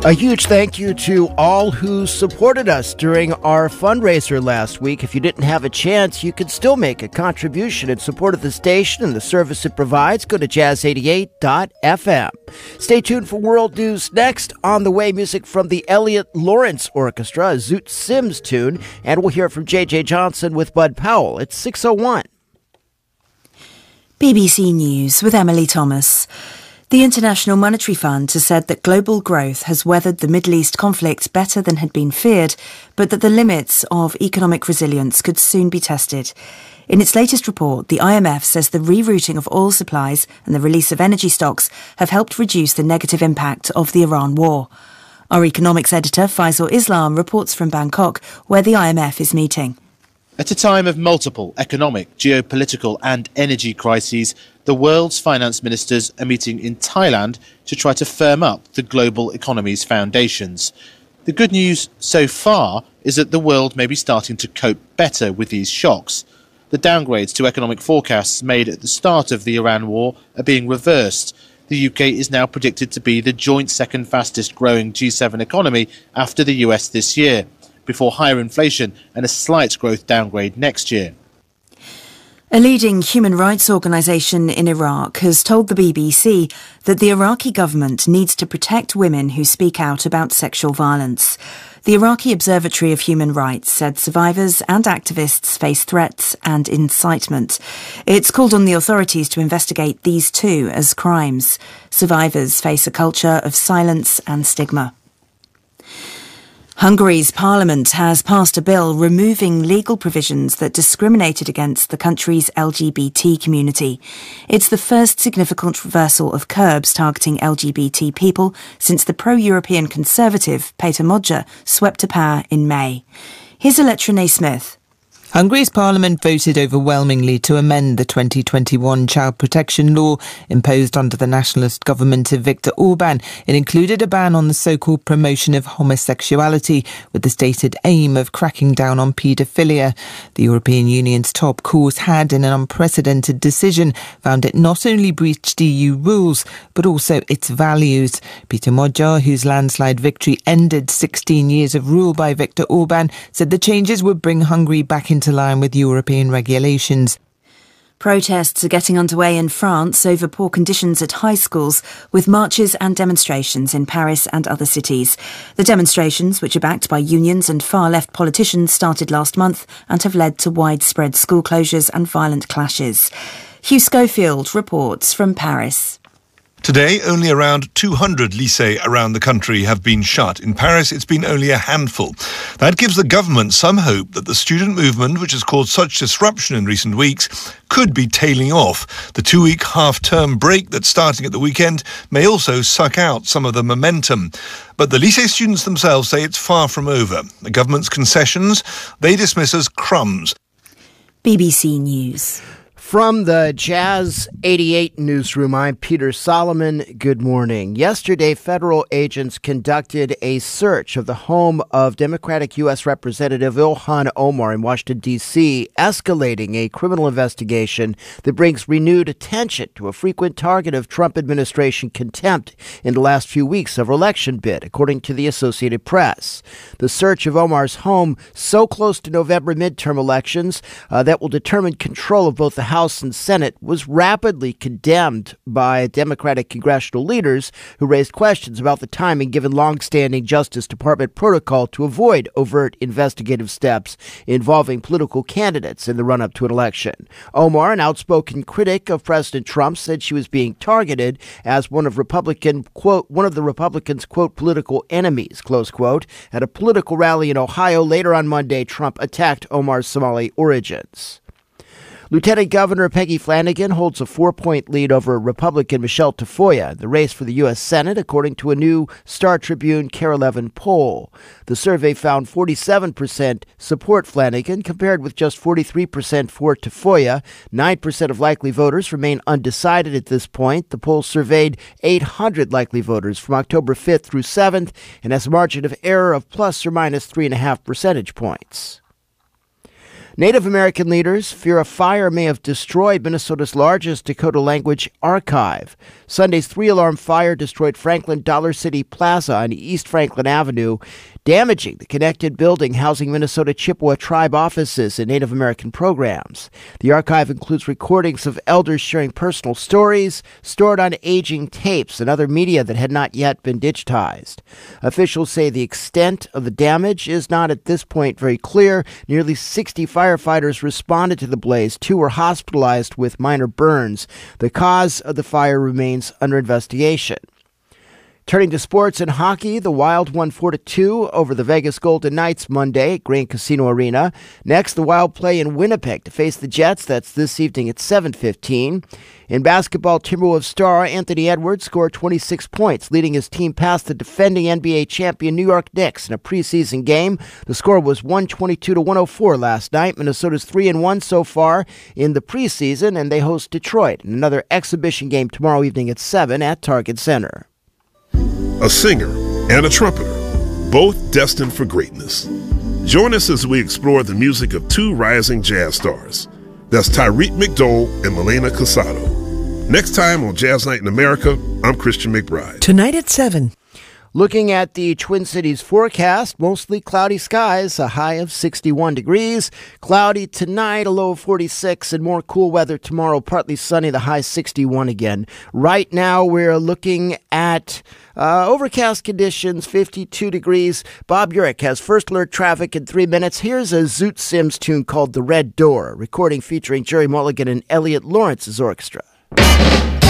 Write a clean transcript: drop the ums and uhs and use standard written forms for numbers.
A huge thank you to all who supported us during our fundraiser last week. If you didn't have a chance, you can still make a contribution in support of the station and the service it provides. Go to jazz88.fm. Stay tuned for World News next. On the way, music from the Elliott Lawrence Orchestra, a Zoot Sims tune, and we'll hear from J.J. Johnson with Bud Powell. It's 6:01. BBC News with Emily Thomas. The International Monetary Fund has said that global growth has weathered the Middle East conflict better than had been feared, but that the limits of economic resilience could soon be tested. In its latest report, the IMF says the rerouting of oil supplies and the release of energy stocks have helped reduce the negative impact of the Iran war. Our economics editor, Faisal Islam, reports from Bangkok, where the IMF is meeting. At a time of multiple economic, geopolitical and energy crises, the world's finance ministers are meeting in Thailand to try to firm up the global economy's foundations. The good news so far is that the world may be starting to cope better with these shocks. The downgrades to economic forecasts made at the start of the Iran war are being reversed. The UK is now predicted to be the joint second fastest growing G7 economy after the US this year, before higher inflation and a slight growth downgrade next year. A leading human rights organisation in Iraq has told the BBC that the Iraqi government needs to protect women who speak out about sexual violence. The Iraqi Observatory of Human Rights said survivors and activists face threats and incitement. It's called on the authorities to investigate these too as crimes. Survivors face a culture of silence and stigma. Hungary's parliament has passed a bill removing legal provisions that discriminated against the country's LGBT community. It's the first significant reversal of curbs targeting LGBT people since the pro-European conservative Peter Magyar swept to power in May. Here's Electra Smith. Hungary's parliament voted overwhelmingly to amend the 2021 child protection law imposed under the nationalist government of Viktor Orban. It included a ban on the so-called promotion of homosexuality with the stated aim of cracking down on paedophilia. The European Union's top court had, in an unprecedented decision, found it not only breached EU rules, but also its values. Peter Magyar, whose landslide victory ended 16 years of rule by Viktor Orban, said the changes would bring Hungary back into line with European regulations. Protests are getting underway in France over poor conditions at high schools, with marches and demonstrations in Paris and other cities. The demonstrations, which are backed by unions and far-left politicians, started last month and have led to widespread school closures and violent clashes. Hugh Schofield reports from Paris. Today, only around 200 lycées around the country have been shut. In Paris, it's been only a handful. That gives the government some hope that the student movement, which has caused such disruption in recent weeks, could be tailing off. The 2-week half-term break that's starting at the weekend may also suck out some of the momentum. But the lycée students themselves say it's far from over. The government's concessions, they dismiss as crumbs. BBC News. From the Jazz 88 newsroom, I'm Peter Solomon. Good morning. Yesterday, federal agents conducted a search of the home of Democratic U.S. Representative Ilhan Omar in Washington, D.C., escalating a criminal investigation that brings renewed attention to a frequent target of Trump administration contempt in the last few weeks of her election bid, according to the Associated Press. The search of Omar's home, so close to November midterm elections that will determine control of both the House and Senate, was rapidly condemned by Democratic congressional leaders who raised questions about the timing given long-standing Justice Department protocol to avoid overt investigative steps involving political candidates in the run-up to an election. Omar, an outspoken critic of President Trump, said she was being targeted as one of the Republicans' quote, political enemies, close quote. At a political rally in Ohio later on Monday, Trump attacked Omar's Somali origins. Lieutenant Governor Peggy Flanagan holds a 4-point lead over Republican Michelle Tafoya in the race for the U.S. Senate, according to a new Star Tribune KARE 11 poll. The survey found 47% support Flanagan, compared with just 43% for Tafoya. 9% of likely voters remain undecided at this point. The poll surveyed 800 likely voters from October 5th through 7th and has a margin of error of plus or minus 3.5 percentage points. Native American leaders fear a fire may have destroyed Minnesota's largest Dakota language archive. Sunday's 3-alarm fire destroyed Franklin Dollar City Plaza on East Franklin Avenue, damaging the connected building housing Minnesota Chippewa tribe offices and Native American programs. The archive includes recordings of elders sharing personal stories, stored on aging tapes and other media that had not yet been digitized. Officials say the extent of the damage is not at this point very clear. Nearly 60 firefighters responded to the blaze. 2 were hospitalized with minor burns. The cause of the fire remains under investigation. Turning to sports and hockey, the Wild won 4-2 over the Vegas Golden Knights Monday at Grain Casino Arena. Next, the Wild play in Winnipeg to face the Jets. That's this evening at 7:15. In basketball, Timberwolves star Anthony Edwards scored 26 points, leading his team past the defending NBA champion New York Knicks in a preseason game. The score was 122-104 last night. Minnesota's 3-1 so far in the preseason, and they host Detroit in another exhibition game tomorrow evening at 7 at Target Center. A singer and a trumpeter, both destined for greatness. Join us as we explore the music of 2 rising jazz stars. That's Tyreek McDowell and Milena Casado. Next time on Jazz Night in America, I'm Christian McBride. Tonight at 7. Looking at the Twin Cities forecast, mostly cloudy skies, a high of 61 degrees. Cloudy tonight, a low of 46, and more cool weather tomorrow, partly sunny, the high 61 again. Right now, we're looking at overcast conditions, 52 degrees. Bob Urich has First Alert traffic in 3 minutes. Here's a Zoot Sims tune called The Red Door, a recording featuring Jerry Mulligan and Elliot Lawrence's orchestra.